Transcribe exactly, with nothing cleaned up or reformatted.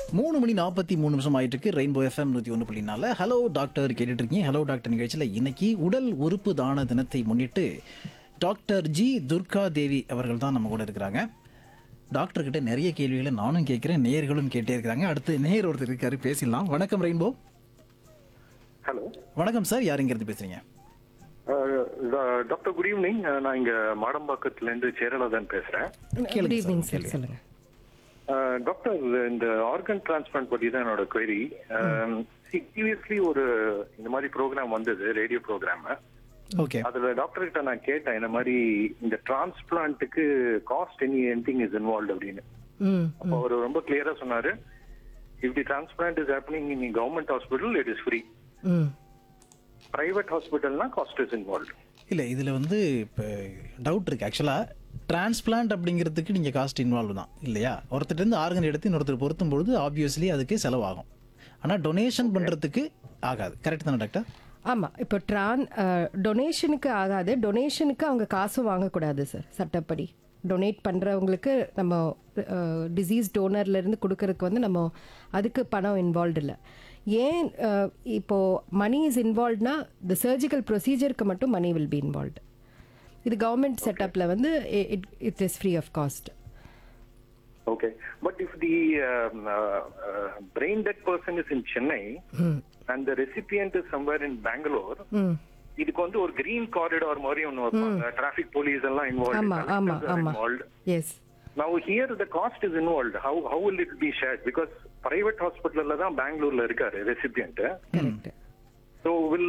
மூணு மணி நாற்பத்தி மூணு நிமிஷம் ஆயிட்டு இருக்கு. ரெயின்போ எஃப்எம் நூற்றி ஒன்று புள்ளி நாலு ஹலோ டாக்டர் கேட்டுட்டு இருக்கீங்க. ஹலோ டாக்டர் நிகழ்ச்சியில் இன்னைக்கு உடல் உறுப்பு தான தினத்தை முன்னிட்டு டாக்டர் ஜி துர்கா தேவி அவர்கள் தான் நம்ம கூட இருக்கிறாங்க. டாக்டர் கிட்ட நிறைய கேள்விகளை நானும் கேட்குறேன், நேயர்களும் கேட்டே இருக்கிறாங்க. அடுத்து நேயர் ஒருத்தர் இருக்காரு, பேசிடலாம். வணக்கம் ரெயின்போ. ஹலோ வணக்கம் சார், யார் இங்கிருந்து பேசுறீங்க? Doctor good evening. நான் இங்க மாடம்பாக்கத்துல இருந்து சேரலாதான் பேசுறேன். குட் ஈவினிங் சார், சொல்லுங்க. டாக்டர், இந்த ஆர்கன் டிரான்ஸ்பிளான்ட் பத்தி தான் என்னோட query. ப்ரீவியஸ்லி ஒரு இந்த மாதிரி ப்ரோக்ராம் வந்தது, ரேடியோ ப்ரோக்ராம். ஓகே. அதுல டாக்டர் கிட்ட நான் கேட்டேன், இந்த மாதிரி இந்த டிரான்ஸ்பிளான்ட்டுக்கு cost any anything is involve அப்படின்னு. அப்போ அவர் ரொம்ப கிளியரா சொன்னாரு, if the transplant is happening in government hospital it is free, private ஹாஸ்பிட்டல்னா cost is involve. இல்லை, இதில் வந்து இப்போ டவுட் இருக்குது. ஆக்சுவலாக டிரான்ஸ்பிளான்ட் அப்படிங்கிறதுக்கு நீங்கள் காஸ்ட் இன்வால்வ் தான் இல்லையா? ஒருத்தர்லேருந்து ஆர்கன் எடுத்து இன்னொருத்தர் பொருத்தும் பொழுது ஆப்வியஸ்லி அதுக்கு செலவாகும். ஆனால் டொனேஷன் பண்ணுறதுக்கு ஆகாது. கரெக்ட் தானே டாக்டர்? ஆமாம். இப்போ ட்ரான் டொனேஷனுக்கு ஆகாது. டொனேஷனுக்கு அவங்க காசும் வாங்கக்கூடாது சார் சட்டப்படி. டொனேட் பண்ணுறவங்களுக்கு நம்ம டிசீஸ் டோனர்லேருந்து கொடுக்கறதுக்கு வந்து நம்ம அதுக்கு பணம் இன்வால்வ் இல்லை. ஏன் இப்போது மணி இஸ் இன்வால்வ்னா த சர்ஜிக்கல் ப்ரொசீஜருக்கு மட்டும் மணி வில் பி இன்வால்வ்டு. இது கவர்மெண்ட் செட்டப்பில் வந்து it it is free of cost. Okay, but if the um, uh, uh, brain dead person is in Chennai and the recipient is somewhere in Bangalore, இதுக்கு வந்து ஒரு green corridor மாதிரி ஒன்று வைப்பாங்க, traffic police எல்லாம் involve. ஆமா ஆமா ஆமா. S. Now here the cost is involved. How how will it be shared? Because private hospital தான் பெங்களூர்ல இருக்காரு recipient. கரெக்ட். So will